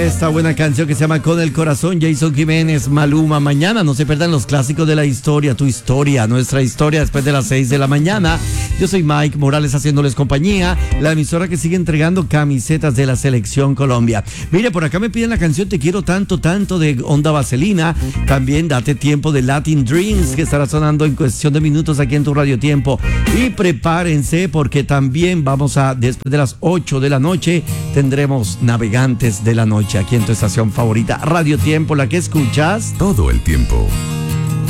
esta buena canción que se llama Con el Corazón, Jason Jiménez, Maluma. Mañana no se pierdan los clásicos de la historia, tu historia, nuestra historia, después de las 6 de la mañana. Yo soy Mike Morales haciéndoles compañía, la emisora que sigue entregando camisetas de la Selección Colombia. Mire, por acá me piden la canción Te quiero tanto, tanto de Onda Vaselina. También Date tiempo de Latin Dreams, que estará sonando en cuestión de minutos aquí en tu Radio Tiempo. Y prepárense porque también después de las 8 de la noche, tendremos Navegantes de la Noche aquí en tu estación favorita, Radio Tiempo, la que escuchas todo el tiempo.